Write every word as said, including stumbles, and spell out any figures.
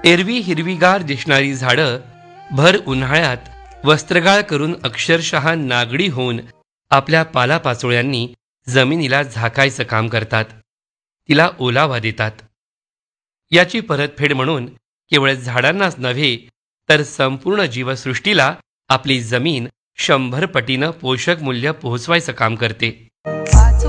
एरवी हिरवीगार दिसणारी झाडं भर उन्हाळ्यात वस्त्रगाळ करून अक्षरशः नागडी होऊन आपल्या पालापाचोळ्यांनी जमिनीला झाकायचं काम करतात, तिला ओलावा देतात. याची परतफेड म्हणून केवळ झाडांनाच नव्हे तर संपूर्ण जीवसृष्टीला आपली जमीन शंभर पटीनं पोषक मूल्य पोहोचवायचं काम करते.